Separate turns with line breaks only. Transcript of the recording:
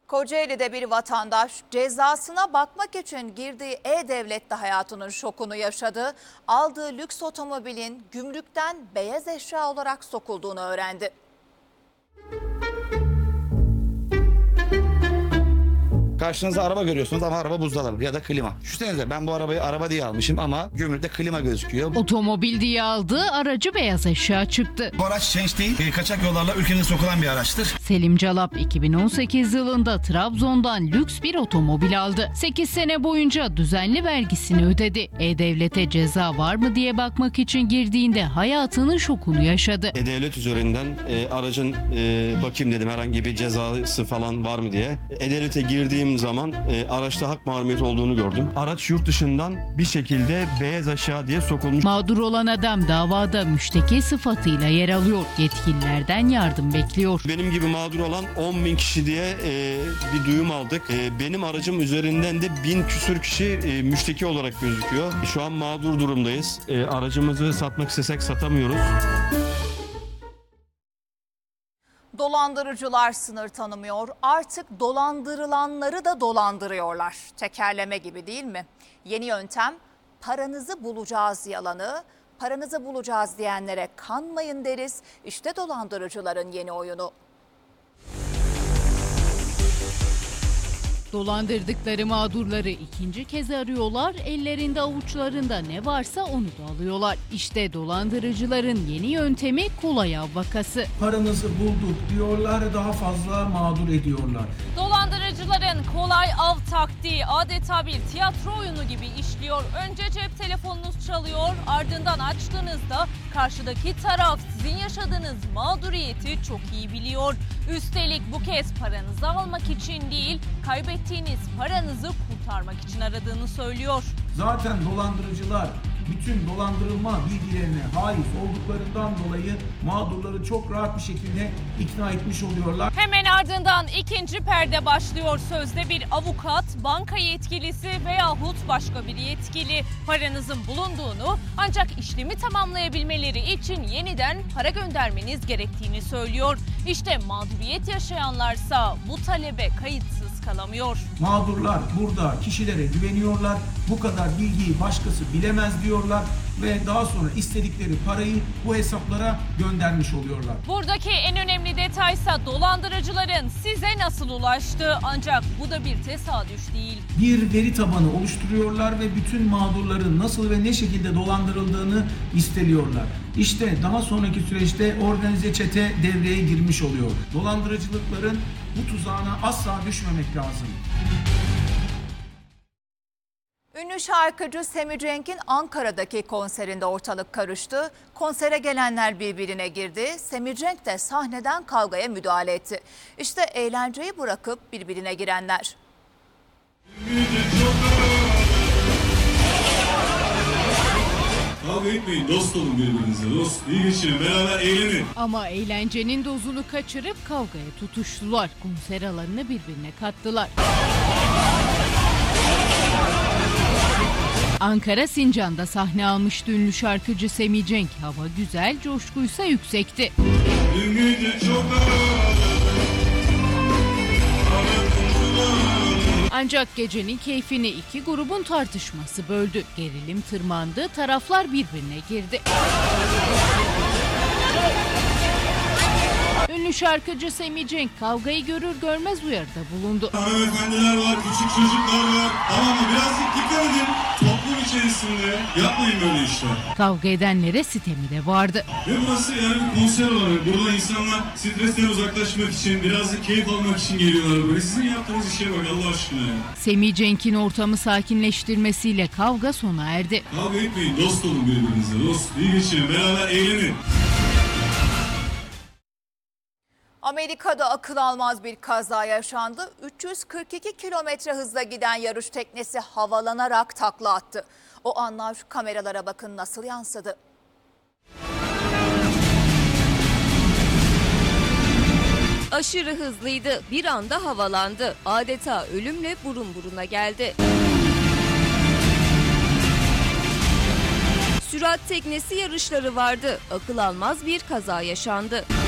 Kocaeli'de bir vatandaş cezasına bakmak için girdiği E-Devlet'te hayatının şokunu yaşadı. Aldığı lüks otomobilin gümrükten beyaz eşya olarak sokulduğunu öğrendi.
Karşınızda araba görüyorsunuz ama araba buzdolabı ya da klima. Düşünsenize, ben bu arabayı araba diye almışım ama gümrükte klima gözüküyor.
Otomobil diye aldığı aracı beyaz eşya çıktı.
Bu araç change değil, kaçak yollarla ülkemize sokulan bir araçtır.
Selim Calap 2018 yılında Trabzon'dan lüks bir otomobil aldı. 8 sene boyunca düzenli vergisini ödedi. E-Devlet'e ceza var mı diye bakmak için girdiğinde hayatının şokunu yaşadı.
E-Devlet üzerinden aracın bakayım dedim, herhangi bir cezası falan var mı diye. E-Devlet'e girdiğim zaman araçta hak mahrumiyeti olduğunu gördüm. Araç yurt dışından bir şekilde beyaz eşya diye sokulmuş.
Mağdur olan adam davada müşteki sıfatıyla yer alıyor. Yetkililerden yardım bekliyor.
Benim gibi mağdur olan 10.000 kişi diye bir duyum aldık. Benim aracım üzerinden de 1000 küsür kişi müşteki olarak gözüküyor. Şu an mağdur durumdayız. Aracımızı satmak istesek satamıyoruz.
Dolandırıcılar sınır tanımıyor. Artık dolandırılanları da dolandırıyorlar. Tekerleme gibi değil mi? Yeni yöntem paranızı bulacağız yalanı. Paranızı bulacağız diyenlere kanmayın deriz. İşte dolandırıcıların yeni oyunu.
Dolandırdıkları mağdurları ikinci kez arıyorlar, ellerinde avuçlarında ne varsa onu da alıyorlar. İşte dolandırıcıların yeni yöntemi kolay av vakası.
Paranızı bulduk diyorlar, daha fazla mağdur ediyorlar.
Dolandırıcıların kolay av taktiği adeta bir tiyatro oyunu gibi işliyor. Önce cep telefonunuz çalıyor, ardından açtığınızda karşıdaki taraf sizin yaşadığınız mağduriyeti çok iyi biliyor. Üstelik bu kez paranızı almak için değil, kaybettiğiniz paranızı kurtarmak için aradığını söylüyor.
Zaten dolandırıcılar bütün dolandırılma bilgilerine haiz olduklarından dolayı mağdurları çok rahat bir şekilde ikna etmiş oluyorlar.
Hemen ardından ikinci perde başlıyor. Sözde bir avukat, banka yetkilisi veyahut başka bir yetkili paranızın bulunduğunu ancak işlemi tamamlayabilmeleri için yeniden para göndermeniz gerektiğini söylüyor. İşte mağduriyet yaşayanlarsa bu talebe kayıtsız kalamıyor.
Mağdurlar burada kişilere güveniyorlar. Bu kadar bilgiyi başkası bilemez diyorlar ve daha sonra istedikleri parayı bu hesaplara göndermiş oluyorlar.
Buradaki en önemli detaysa dolandırıcıların size nasıl ulaştığı, ancak bu da bir tesadüf değil.
Bir veri tabanı oluşturuyorlar ve bütün mağdurların nasıl ve ne şekilde dolandırıldığını listeliyorlar. İşte daha sonraki süreçte organize çete devreye girmiş oluyor. Dolandırıcılıkların bu tuzağına asla düşmemek lazım.
Ünlü şarkıcı Sammy Cenk'in Ankara'daki konserinde ortalık karıştı. Konsere gelenler birbirine girdi. Sammy Cenk de sahneden kavgaya müdahale etti. İşte eğlenceyi bırakıp birbirine girenler.
Kavga etmeyin, dost olun birbirinize, dost. İyi geçirin, beraber eğlenin.
Ama eğlencenin dozunu kaçırıp kavgaya tutuştular. Konser alanını birbirine kattılar. Ankara Sincan'da sahne almıştı ünlü şarkıcı Sammy Cenk. Hava güzel, coşkuysa yüksekti.
Dün gece çok
Ancak gecenin keyfini iki grubun tartışması böldü. Gerilim tırmandı, taraflar birbirine girdi. Ünlü şarkıcı Sammy Cenk kavgayı görür görmez uyarıda bulundu.
hanımefendiler var, küçük çocuklar var. Ama birazcık dikkat edin. Toplum içerisinde yapmayın böyle işler.
Kavga edenlere sitemi de vardı.
Ve burası yani bir konser olarak. Burada insanlar stresten uzaklaşmak için, birazcık keyif almak için geliyorlar buraya. Sizin yaptığınız işe bak Allah aşkına ya.
Sammy Cenk'in ortamı sakinleştirmesiyle kavga sona erdi.
Kavga etmeyin, dost olun birbirinize, dost. İyi geçirin, beraber eğlenin.
Amerika'da akıl almaz bir kaza yaşandı. 342 kilometre hızla giden yarış teknesi havalanarak takla attı. O anlar kameralara bakın nasıl yansıdı.
Aşırı hızlıydı. Bir anda havalandı. Adeta ölümle burun buruna geldi. Sürat teknesi yarışları vardı. Akıl almaz bir kaza yaşandı.